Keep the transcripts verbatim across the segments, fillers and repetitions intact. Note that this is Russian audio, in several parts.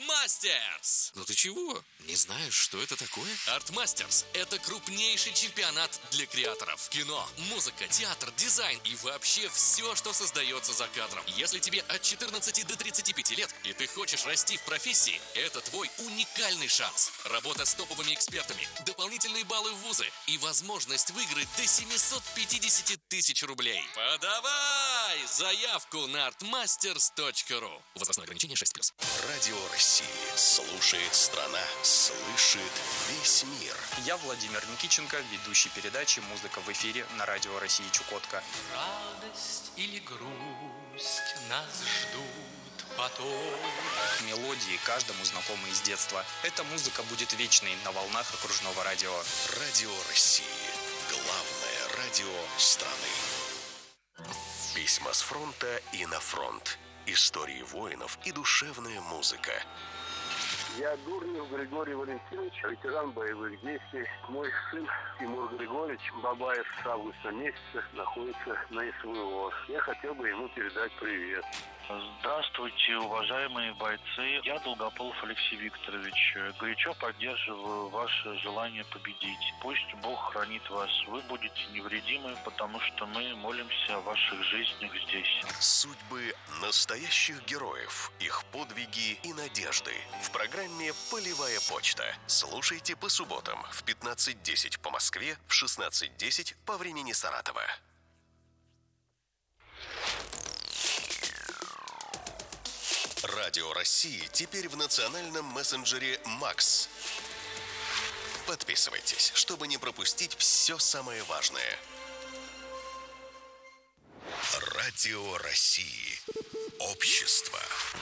Артмастерс! Ну ты чего? Не знаешь, что это такое? Артмастерс – это крупнейший чемпионат для креаторов. Кино, музыка, театр, дизайн и вообще все, что создается за кадром. Если тебе от четырнадцати до тридцати пяти лет, и ты хочешь расти в профессии, это твой уникальный шанс. Работа с топовыми экспертами, дополнительные баллы в вузы и возможность выиграть до семисот пятидесяти тысяч рублей. Подавай заявку на артмастерс точка ру. Возрастное ограничение шесть плюс. Радио России. Слушает страна. Слышит весь мир. Я Владимир Никитченко, ведущий передачи «Музыка в эфире» на Радио России Чукотка. Радость или грусть нас ждут потом. Мелодии, каждому знакомые с детства. Эта музыка будет вечной на волнах окружного радио. Радио России. Главное радио страны. Письма с фронта и на фронт. Истории воинов и душевная музыка. Я Дурнев Григорий Валентинович, ветеран боевых действий. Мой сын Тимур Григорьевич Бабаев с августа месяца находится на СВО. Я хотел бы ему передать привет. Здравствуйте, уважаемые бойцы. Я Долгополов Алексей Викторович. Горячо поддерживаю ваше желание победить. Пусть Бог хранит вас. Вы будете невредимы, потому что мы молимся о ваших жизнях здесь. Судьбы настоящих героев, их подвиги и надежды. В программе «Полевая почта». Слушайте по субботам в пятнадцать десять по Москве, в шестнадцать десять по времени Саратова. Радио России теперь в национальном мессенджере «Макс». Подписывайтесь, чтобы не пропустить все самое важное. Радио России. Общество.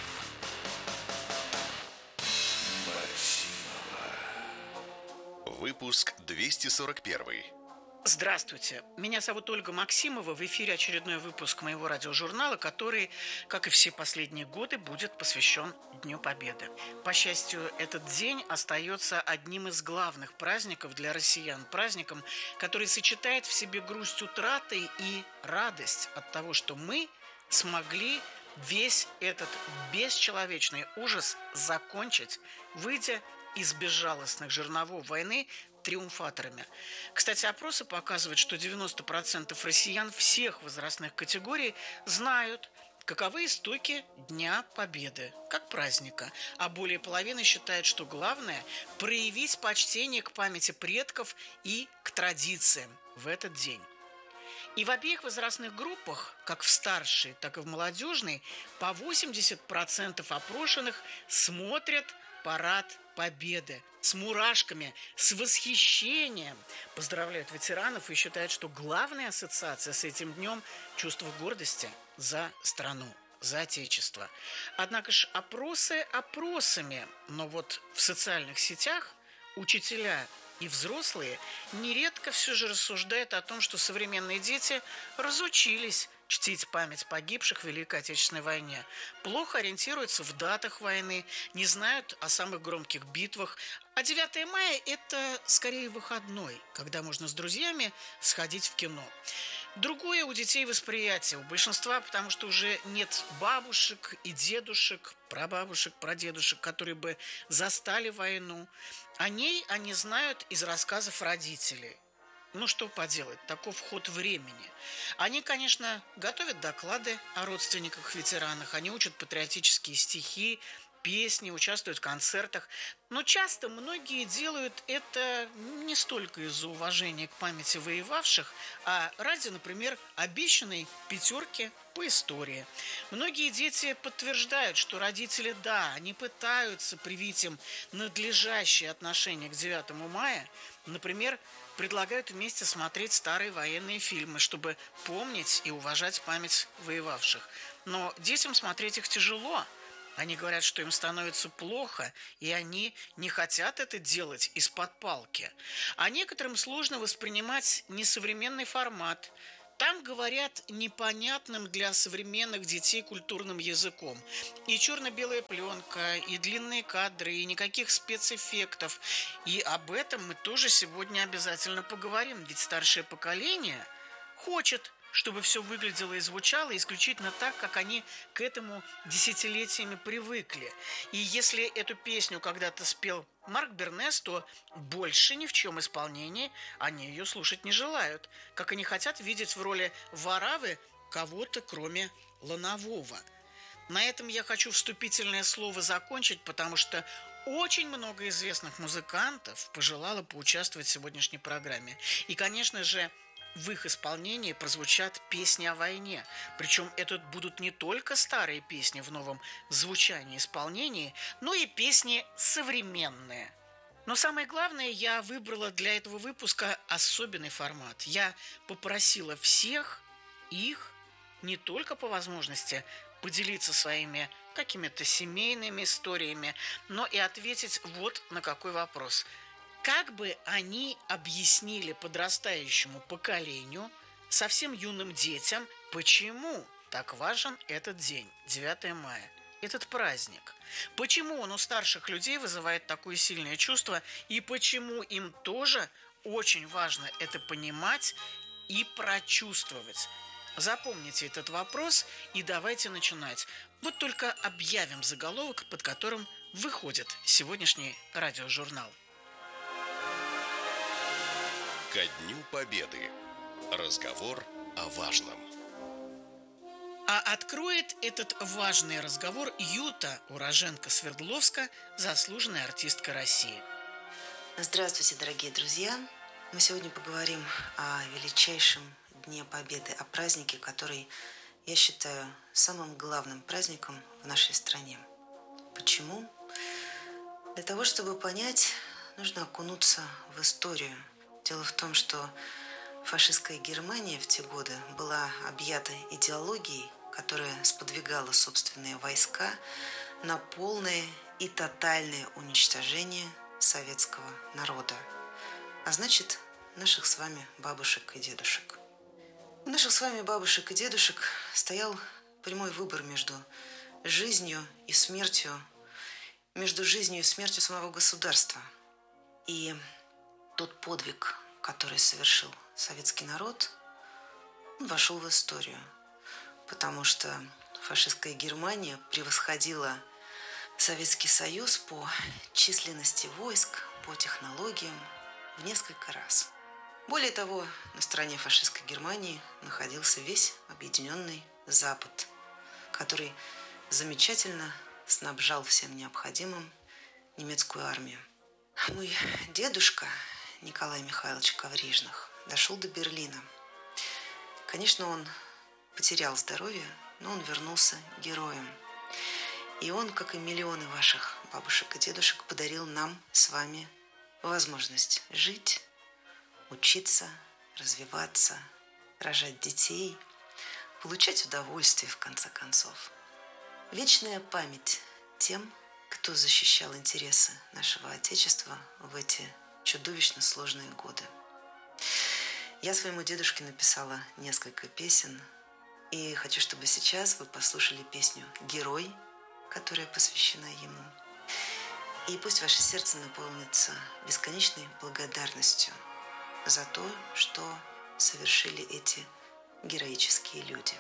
Выпуск двести сорок один. Здравствуйте, меня зовут Ольга Максимова. В эфире очередной выпуск моего радиожурнала, который, как и все последние годы, будет посвящен Дню Победы. По счастью, этот день остается одним из главных праздников для россиян. Праздником, который сочетает в себе грусть утраты и радость от того, что мы смогли весь этот бесчеловечный ужас закончить, выйдя из безжалостных жерновов войны триумфаторами. Кстати, опросы показывают, что девяносто процентов россиян всех возрастных категорий знают, каковы истоки Дня Победы, как праздника. А более половины считают, что главное – проявить почтение к памяти предков и к традициям в этот день. И в обеих возрастных группах, как в старшей, так и в молодежной, по восемьдесят процентов опрошенных смотрят Парад Победы с мурашками, с восхищением. Поздравляют ветеранов и считают, что главная ассоциация с этим днем – чувство гордости за страну, за Отечество. Однако ж опросы опросами, но вот в социальных сетях учителя и взрослые нередко все же рассуждают о том, что современные дети разучились чтить память погибших в Великой Отечественной войне, плохо ориентируются в датах войны, не знают о самых громких битвах. А девятое мая – это скорее выходной, когда можно с друзьями сходить в кино. Другое у детей восприятие, у большинства, потому что уже нет бабушек и дедушек, прабабушек, прадедушек, которые бы застали войну. О ней они знают из рассказов родителей. Ну, что поделать, таков ход времени. Они, конечно, готовят доклады о родственниках-ветеранах, они учат патриотические стихи, песни, участвуют в концертах. Но часто многие делают это не столько из-за уважения к памяти воевавших, а ради, например, обещанной пятерки по истории. Многие дети подтверждают, что родители, да, они пытаются привить им надлежащее отношение к девятому мая. Например, предлагают вместе смотреть старые военные фильмы, чтобы помнить и уважать память воевавших. Но детям смотреть их тяжело. Они говорят, что им становится плохо, и они не хотят это делать из-под палки. А некоторым сложно воспринимать несовременный формат. Там говорят непонятным для современных детей культурным языком. И черно-белая пленка, и длинные кадры, и никаких спецэффектов. И об этом мы тоже сегодня обязательно поговорим. Ведь старшее поколение хочет чтобы все выглядело и звучало исключительно так, как они к этому десятилетиями привыкли. И если эту песню когда-то спел Марк Бернес, то больше ни в чем исполнении они ее слушать не желают, как они хотят видеть в роли Варавы кого-то, кроме Ланового. На этом я хочу вступительное слово закончить, потому что очень много известных музыкантов пожелало поучаствовать в сегодняшней программе. И, конечно же, в их исполнении прозвучат песни о войне. Причем это будут не только старые песни в новом звучании и исполнении, но и песни современные. Но самое главное, я выбрала для этого выпуска особенный формат. Я попросила всех их не только по возможности поделиться своими какими-то семейными историями, но и ответить вот на какой вопрос. Как бы они объяснили подрастающему поколению, совсем юным детям, почему так важен этот день, девятое мая, этот праздник? Почему он у старших людей вызывает такое сильное чувство, и почему им тоже очень важно это понимать и прочувствовать? Запомните этот вопрос и давайте начинать. Вот только объявим заголовок, под которым выходит сегодняшний радиожурнал. Ко Дню Победы. Разговор о важном. А откроет этот важный разговор Юта, уроженка Свердловска, заслуженная артистка России. Здравствуйте, дорогие друзья! Мы сегодня поговорим о величайшем Дне Победы, о празднике, который я считаю самым главным праздником в нашей стране. Почему? Для того, чтобы понять, нужно окунуться в историю. Дело в том, что фашистская Германия в те годы была объята идеологией, которая сподвигала собственные войска на полное и тотальное уничтожение советского народа, а значит, наших с вами бабушек и дедушек. У наших с вами бабушек и дедушек стоял прямой выбор между жизнью и смертью, между жизнью и смертью самого государства. И тот подвиг, который совершил советский народ, он вошел в историю, потому что фашистская Германия превосходила Советский Союз по численности войск, по технологиям в несколько раз. Более того, на стороне фашистской Германии находился весь объединенный Запад, который замечательно снабжал всем необходимым немецкую армию. Мой дедушка Николай Михайлович Коврижных дошел до Берлина. Конечно, он потерял здоровье, но он вернулся героем. И он, как и миллионы ваших бабушек и дедушек, подарил нам с вами возможность жить, учиться, развиваться, рожать детей, получать удовольствие, в конце концов. Вечная память тем, кто защищал интересы нашего Отечества в эти чудовищно сложные годы. Я своему дедушке написала несколько песен, и хочу, чтобы сейчас вы послушали песню «Герой», которая посвящена ему. И пусть ваше сердце наполнится бесконечной благодарностью за то, что совершили эти героические люди.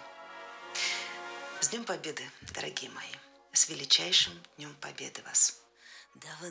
С Днем Победы, дорогие мои! С величайшим Днем Победы вас! Да вы